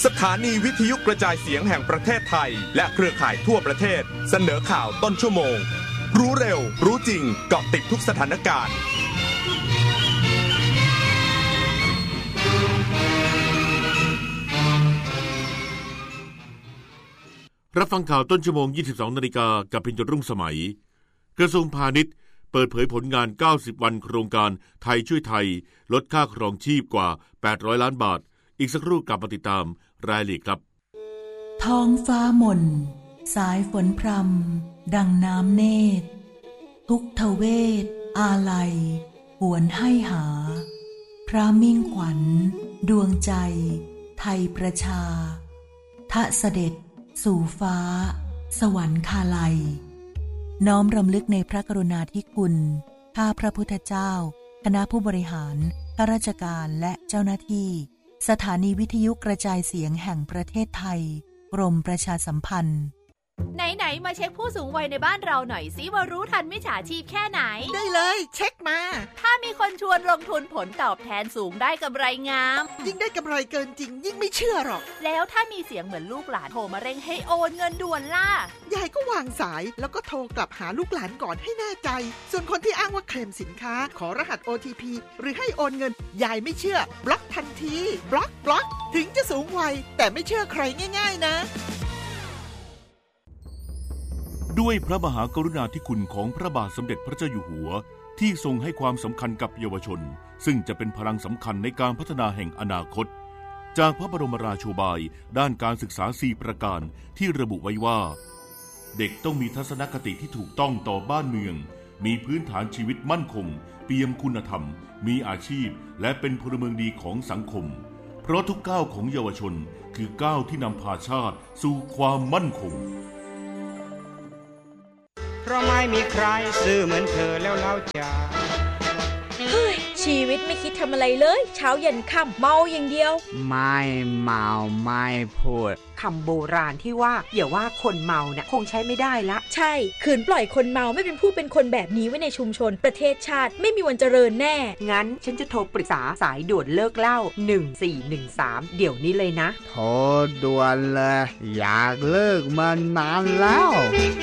สถานีวิทยุกระจายเสียงแห่งประเทศไทยและเครือข่ายทั่วประเทศเสนอข่าวต้นชั่วโมงรู้เร็วรู้จริงเกาะติดทุกสถานการณ์รับฟังข่าวต้นชั่วโมง 22 นาฬิกากับพินจรุ่งสมัยกระทรวงพาณิชย์เปิดเผยผลงาน 90 วันโครงการไทยช่วยไทยลดค่าครองชีพกว่า 800 ล้านบาทอีกสักครู่กลับมาติดตามรายละเอียดครับท้องฟ้าหม่นสายฝนพรำดังน้ำเนตรทุกทเวทอาลัยหวนให้หาพระมิ่งขวัญดวงใจไทยประชาทะเสด็จสู่ฟ้าสวรรคาลัยน้อมรำลึกในพระกรุณาธิคุณข้าพระพุทธเจ้าคณะผู้บริหารข้าราชการและเจ้าหน้าที่สถานีวิทยุกระจายเสียงแห่งประเทศไทยกรมประชาสัมพันธ์ไหนมาเช็คผู้สูงวัยในบ้านเราหน่อยสิว่ารู้ทันมิจฉาชีพแค่ไหนได้เลยเช็คมาถ้ามีคนชวนลงทุนผลตอบแทนสูงได้กำไรงามยิ่งได้กำไรเกินจริงยิ่งไม่เชื่อหรอกแล้วถ้ามีเสียงเหมือนลูกหลานโทรมาเร่งให้โอนเงินด่วนล่ะยายก็วางสายแล้วก็โทรกลับหาลูกหลานก่อนให้แน่ใจส่วนคนที่อ้างว่าเคลมสินค้าขอรหัส OTP หรือให้โอนเงินยายไม่เชื่อบล็อกทันทีบล็อกถึงจะสูงวัยแต่ไม่เชื่อใครง่ายๆนะด้วยพระมหากรุณาธิคุณของพระบาทสมเด็จพระเจ้าอยู่หัวที่ทรงให้ความสำคัญกับเยาวชนซึ่งจะเป็นพลังสำคัญในการพัฒนาแห่งอนาคตจากพระบรมราโชบายด้านการศึกษา4ประการที่ระบุไว้ว่าเด็กต้องมีทัศนคติที่ถูกต้องต่อบ้านเมืองมีพื้นฐานชีวิตมั่นคงเปี่ยมคุณธรรมมีอาชีพและเป็นพลเมืองดีของสังคมเพราะทุกก้าวของเยาวชนคือก้าวที่นำพาชาติสู่ความมั่นคงเพราะไม่มีใครซื่อเหมือนเธอแล้วเล่าจ๋าเฮ้ยชีวิตไม่คิดทำอะไรเลยเช้าเย็นค่ำเมาอย่างเดียวไม่เมาไม่พูดคำโบราณที่ว่าอย่าว่าคนเมาเนี่ยคงใช้ไม่ได้ละใช่ขืนปล่อยคนเมาไม่เป็นผู้เป็นคนแบบนี้ไว้ในชุมชนประเทศชาติไม่มีวันเจริญแน่งั้นฉันจะโทรปรึกษาสายด่วนเลิกเหล้า1413เดี๋ยวนี้เลยนะโทรด่วนเลยอยากเลิกมานานแล้ว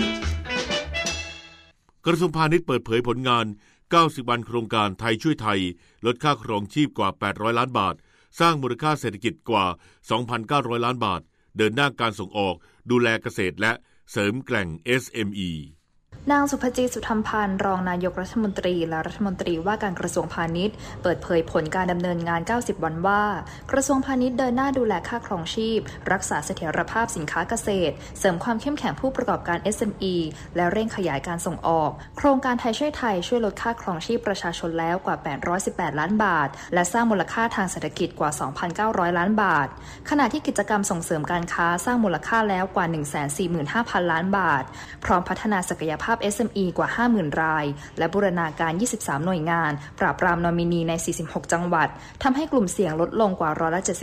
กระทรวงพาณิชย์เปิดเผยผลงาน 90 วันโครงการไทยช่วยไทยลดค่าครองชีพกว่า 800 ล้านบาทสร้างมูลค่าเศรษฐกิจกว่า 2,900 ล้านบาทเดินหน้าการส่งออกดูแลเกษตรและเสริมแกร่ง SME นางสุภจิต สุธรรมพันธ์รองนายกรัฐมนตรีและรัฐมนตรีว่าการกระทรวงพาณิชย์เปิดเผยผลการดำเนินงาน 90 วันว่ากระทรวงพาณิชย์เดินหน้าดูแลค่าครองชีพรักษาเสถียรภาพสินค้าเกษตรเสริมความเข้มแข็งผู้ประกอบการ SME และเร่งขยายการส่งออกโครงการไทยช่วยไทยช่วยลดค่าครองชีพประชาชนแล้วกว่า 818 ล้านบาทและสร้างมูลค่าทางเศรษฐกิจกว่า 2,900 ล้านบาทขณะที่กิจกรรมส่งเสริมการค้าสร้างมูลค่าแล้วกว่า 145,000 ล้านบาทพร้อมพัฒนาศักยภาพ SMEกว่า 50,000 รายและบูรณาการ23หน่วยงานปราบปรามนอมินีใน46จังหวัดทำให้กลุ่มเสี่ยงลดลงกว่า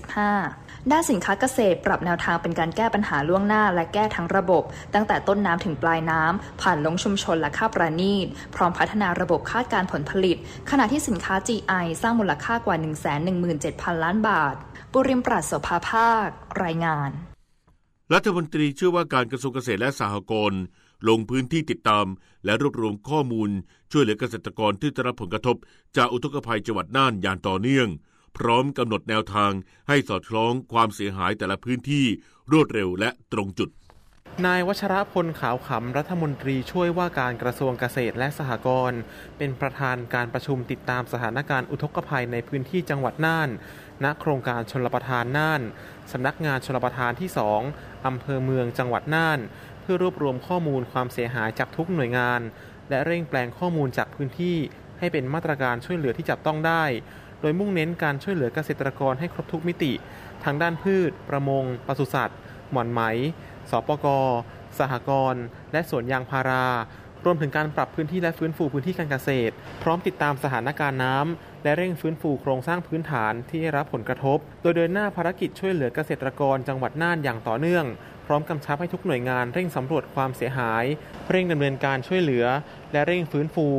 75%ด้านสินค้าเกษตรปรับแนวทางเป็นการแก้ปัญหาล่วงหน้าและแก้ทั้งระบบตั้งแต่ต้นน้ำถึงปลายน้ำผ่านลงชุมชนและค่าประณีตพร้อมพัฒนาระบบคาดการผลผลิตขณะที่สินค้า GI สร้างมูลค่ากว่า 117,000 ล้านบาทปุริมปราศโสภาภาครายงานรัฐมนตรีเชื่อว่าการกระทรวงเกษตรและสหกรณ์ลงพื้นที่ติดตามและรวบรวมข้อมูลช่วยเหลือเกษตรกรที่ได้รับผลกระทบจากอุทกภัยจังหวัดน่านอย่างต่อเนื่องพร้อมกำหนดแนวทางให้สอดคล้องความเสียหายแต่ละพื้นที่รวดเร็วและตรงจุดนายวัชรพลขาวขำรัฐมนตรีช่วยว่าการกระทรวงเกษตรและสหกรณ์เป็นประธานการประชุมติดตามสถานการณ์อุทกภัยในพื้นที่จังหวัดน่านณโครงการชลประทานน่านสำนักงานชลประทานที่2อำเภอเมืองจังหวัดน่านเพื่อรวบรวมข้อมูลความเสียหายจากทุกหน่วยงานและเร่งแปลงข้อมูลจากพื้นที่ให้เป็นมาตรการช่วยเหลือที่จับต้องได้โดยมุ่งเน้นการช่วยเหลือเกษตรกรให้ครบทุกมิติทางด้านพืชประมงปศุสัตว์หม่อนไหมสปก.สหกรณ์และสวนยางพารารวมถึงการปรับพื้นที่และฟื้นฟูพื้นที่การเกษตรพร้อมติดตามสถานการณ์น้ำและเร่งฟื้นฟูโครงสร้างพื้นฐานที่ได้รับผลกระทบโดยเดินหน้าภารกิจช่วยเหลือเกษตรกรจังหวัดน่านอย่างต่อเนื่องพร้อมกำชับให้ทุกหน่วยงานเร่งสำรวจความเสียหายเร่งดำเนินการช่วยเหลือและเร่งฟื้นฟู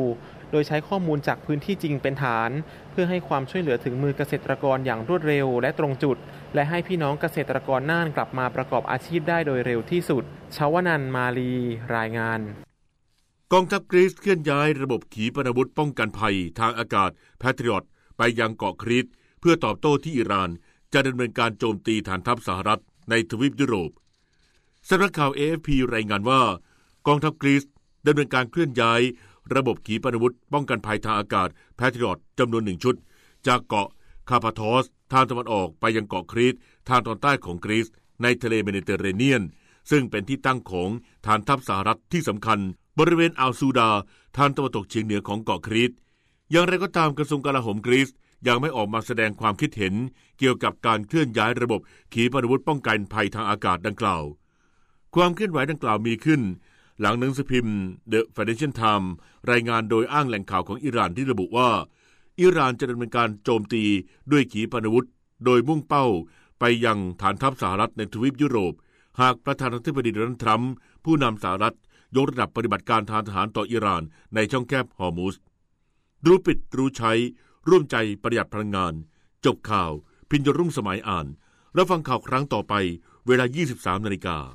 โดยใช้ข้อมูลจากพื้นที่จริงเป็นฐานเพื่อให้ความช่วยเหลือถึงมือเกษตรกรอย่างรวดเร็วและตรงจุดและให้พี่น้องเกษตรกรน่านกลับมาประกอบอาชีพได้โดยเร็วที่สุดชวนันท์มาลีรายงานกองทัพกรีซเคลื่อนย้ายระบบขีปนาวุธป้องกันภัยทางอากาศ Patriot ไปยังเกาะครีตเพื่อตอบโต้ที่อิหร่านจะดำเนินการโจมตีฐานทัพสหรัฐในทวีปยุโรปสำนักข่าว AFP รายงานว่ากองทัพกรีซดำเนินการเคลื่อนย้ายระบบขีปนาวุธป้องกันภัยทางอากาศ Patriot จำนวน1ชุดจากเกาะคาพาทอสทางตะวันออกไปยังเกาะครีตทางตอนใต้ของกรีซในทะเลเมดิเตอร์เรเนียนซึ่งเป็นที่ตั้งของฐานทัพสหรัฐที่สำคัญบริเวณอ่าวซูดาทางตะวันตกเฉียงเหนือของเกาะครีตอย่างไรก็ตามกระทรวงกลาโหมกรีซยังไม่ออกมาแสดงความคิดเห็นเกี่ยวกับการเคลื่อนย้ายระบบขีปนาวุธป้องกันภัยทางอากาศดังกล่าวความเคลื่อนไหวดังกล่าวมีขึ้นหลังหนังสือพิมพ์ The Financial Times รายงานโดยอ้างแหล่งข่าวของอิหร่านที่ระบุว่าอิหร่านจะดำเนินการโจมตีด้วยขีปนาวุธโดยมุ่งเป้าไปยังฐานทัพสหรัฐในทวีปยุโรปหากประธานาธิบดีโดนัลด์ทรัมป์ผู้นำสหรัฐยกระดับปฏิบัติการทางทหารต่ออิหร่านในช่องแคบฮอร์มุซรู้ปิดรู้ใช้ร่วมใจประหยัดพลังงานจบข่าวพิญญรุ่งสมัยอ่านรับฟังข่าวครั้งต่อไปเวลา 23:00 น.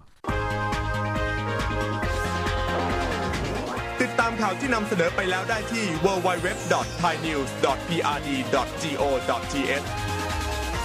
ติดตามข่าวที่นำเสนอไปแล้วได้ที่ www.thainews.prd.go.th